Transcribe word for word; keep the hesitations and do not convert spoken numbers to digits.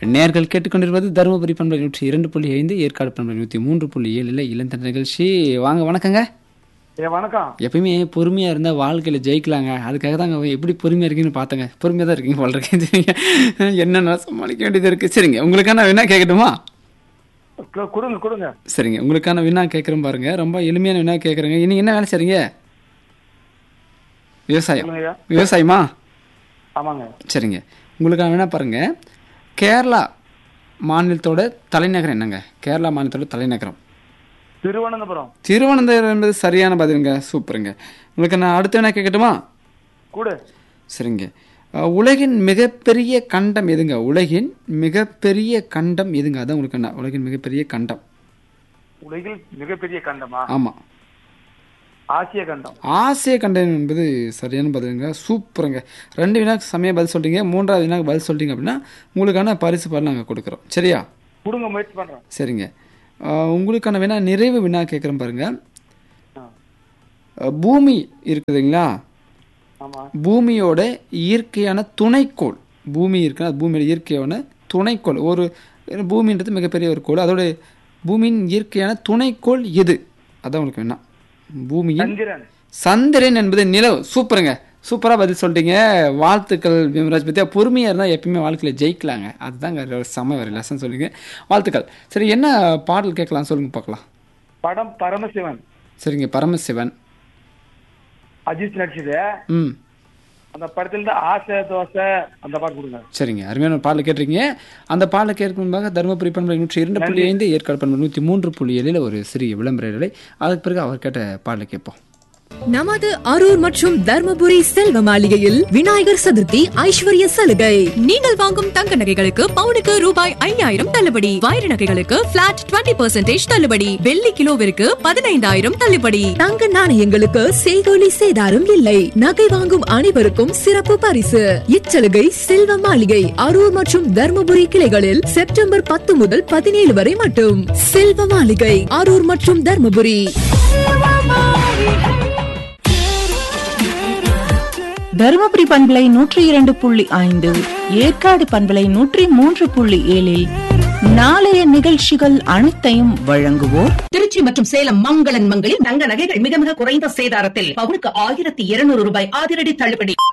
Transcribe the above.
நேர்கள் கேட்டுக்கொண்டிருப்பது தருமபுரி பண்பலை நூற்றி இரண்டு புள்ளி ஐந்து, ஏற்காடு பண்பலை நூற்றி மூன்று புள்ளி ஏழுல இளந்தன் நிகழ்ச்சி. வாங்க, வணக்கங்க. வணக்கம். எப்பயுமே பொறுமையா இருந்தா வாழ்க்கையில ஜெயிக்கலாங்க. அதுக்காக தாங்க எப்படி பொறுமையா இருக்கீங்கன்னு பார்த்தங்க. பொறுமையா தான் இருக்கீங்க போல இருக்கு. என்னென்ன சமாளிக்க வேண்டியது இருக்கு. சரிங்க, உங்களுக்கான வினா கேட்கட்டுமா? கொடுங்க கொடுங்க. சரிங்க, உங்களுக்கான வினா கேட்குறேன் பாருங்க. ரொம்ப எளிமையான வினா கேட்குறேங்க. இன்னைக்கு என்ன வேலை செய்றீங்க? விவசாயம். விவசாயமா? ஆமாங்க. சரிங்க, உங்களுக்கான வினா பாருங்க. கேரளா மாநிலத்தோட தலைநகரம் என்னங்க? கேரளா மாநிலத்தோட தலைநகரம் திருவனந்தபுரம். திருவனந்தபுரம் என்பது சரியான பதிலுங்க. சூப்பருங்க. உங்களுக்கு நான் அடுத்த வினா கேட்கட்டுமா? கூட. சரிங்க, உலகின் மிகப்பெரிய கண்டம் எதுங்க? உலகின் மிகப்பெரிய கண்டம் எதுங்க? அதான் உங்களுக்கு என்ன உலகின் மிகப்பெரிய கண்டம்? உலகில் மிகப்பெரிய கண்டமா? ஆமா, ஆசிய கண்டம். ஆசிய கண்டம் என்பது சரியான பதிலுங்க. சூப்பருங்க. ரெண்டு வினாக்கு சமயம் பதில் சொல்லிட்டீங்க. மூன்றாவது வினாக்கு பதில் சொல்லிட்டீங்க அப்படின்னா உங்களுக்கான பரிசு பலன் நாங்கள் கொடுக்குறோம். சரியா? கொடுங்க, முயற்சி பண்றோம். சரிங்க, உங்களுக்கான வினா நிறைவு வினா கேட்குறேன் பாருங்க. பூமி இருக்குதுங்களா? பூமியோட இயற்கையான துணைக்கோள், பூமி இருக்குன்னா பூமியோட இயற்கையான துணைக்கோள், ஒரு பூமின்றது மிகப்பெரிய ஒரு கோள், அதோட பூமியின் இயற்கையான துணைக்கோள் எது? அதான் உங்களுக்கு வேணா. பூமியின் சந்திரன் என்பது நிலவு. சூப்பருங்க, சூப்பராக பதில் சொல்லிட்டீங்க. வாழ்த்துக்கள் விமராஜ். பற்றியா பொறுமையாக இருந்தால் எப்பயுமே வாழ்க்கையில் ஜெயிக்கலாங்க. அதுதாங்க செம வேறு லெசன் சொல்லிங்க. வாழ்த்துக்கள். சரி, என்ன பாடல் கேட்கலாம் சொல்லுங்க பார்க்கலாம். படம் பரமசிவன். சரிங்க, பரமசிவன் அஜித் நடிச்சது. ம் அந்த படத்துல இருந்து ஆசை தோசை அந்த பாட்டு கொடுங்க. சரிங்க, அருமையான பாடல் கேட்டிருக்கீங்க. அந்த பாடலை கேட்கும்போது தருமபுரி பண்பலை நூற்றி இரண்டு புள்ளி ஐந்து, ஏற்காடு பண்பலை நூற்றி மூன்று புள்ளி ஏழில் ஒரு சிறிய விளம்பர இலை. அதுக்கு பிறகு அவர் கேட்ட பாடலை கேட்போம். நமது அரூர் மற்றும் தர்மபுரி செல்வ மாளிகையில் விநாயகர் சதுர்த்தி ஐஸ்வர்ய சலுகை. நீங்கள் வாங்கும் தங்க நகைகளுக்கு பவுனுக்கு ரூபாய் ஐயாயிரம் தள்ளுபடி, வைர நகைகளுக்கு பிளாட் இருபது பர்சன்டேஜ் தள்ளுபடி, வெள்ளி கிலோவிற்கு பதினைந்தாயிரம் தள்ளுபடி, தங்க நாணயங்களுக்கு செய்கூலி சேதாரம் இல்லை. நகை வாங்கும் அனைவருக்கும் சிறப்பு பரிசு. இச்சலுகை செல்வ மாளிகை அரூர் மற்றும் தர்மபுரி கிளைகளில் செப்டம்பர் பத்து முதல் பதினேழு வரை மட்டும். செல்வ மாளிகை அரூர் மற்றும் தர்மபுரி. தருமபுரி பண்பலை நூற்றி இரண்டு புள்ளி ஐந்து, ஏற்காடு பண்பலை நூற்றி மூன்று புள்ளி ஏழில் நாளைய நிகழ்ச்சிகள் அனைத்தையும் வழங்குவோர் திருச்சி மற்றும் சேலம் மங்களன் மங்களில் தங்க நகைகள் மிக மிக குறைந்த சேதாரத்தில் பவுனுக்கு ஆயிரத்தி இருநூறு ரூபாய் அதிரடி தள்ளுபடி.